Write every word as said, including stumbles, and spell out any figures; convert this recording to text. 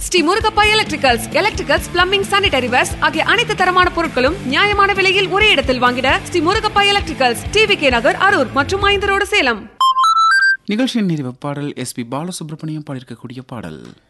Sri Murugappa electricals, electricals, plumbing, sanitary verse ஆகிய அனைத்து தரமான பொருட்களும் நியாயமான விலையில் ஒரே இடத்தில் வாங்கிட Sri Murugappa electricals, TV K நகர், அரூர் மற்றும் ஐந்து ரோடு, சேலம். நிகழ்ச்சியின் நிறைவு பாடல் எஸ் பி பாலசுப்ரமணியம் பாடியிருக்கக்கூடிய பாடல்.